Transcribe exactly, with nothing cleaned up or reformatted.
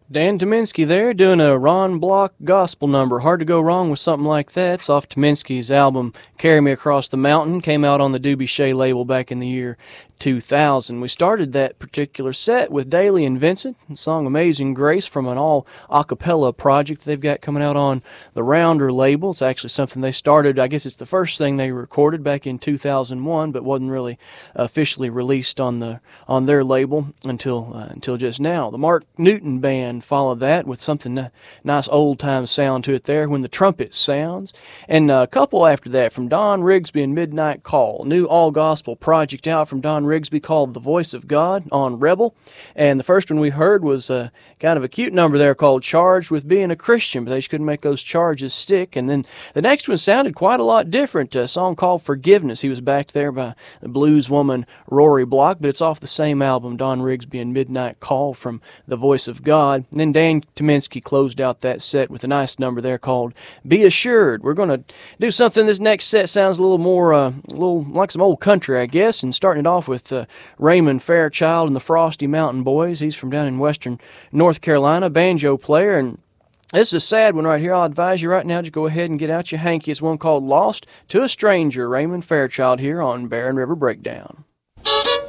Dan Tominski there doing a Ron Block gospel number. Hard to go wrong with something like that. It's off Tominski's album Carry Me Across the Mountain. Came out on the Doobie Shea label back in the year two thousand. We started that particular set with Daly and Vincent, the song Amazing Grace from an all a cappella project they've got coming out on the Rounder label. It's actually something they started, I guess it's the first thing they recorded back in two thousand one, but wasn't really officially released on the on their label until uh, until just now. The Mark Newton Band followed that with something nice old-time sound to it there, When the Trumpet Sounds. And a couple after that from Don Rigsby and Midnight Call, new all-gospel project out from Don Rigsby called The Voice of God on Rebel. And the first one we heard was uh, kind of a cute number there called Charged with Being a Christian, but they just couldn't make those charges stick. And then the next one sounded quite a lot different, a song called Forgiveness. He was backed there by the blues woman Rory Block, but it's off the same album, Don Rigsby and Midnight Call from The Voice of God. And then Dan Tominski closed out that set with a nice number there called Be Assured. We're going to do something, this next set sounds a little more, uh, a little like some old country, I guess, and starting it off with uh, Raymond Fairchild and the Frosty Mountain Boys. He's from down in western North Carolina, banjo player, and this is a sad one right here. I'll advise you right now, just go ahead and get out your hanky. It's one called Lost to a Stranger. Raymond Fairchild here on Barren River Breakdown.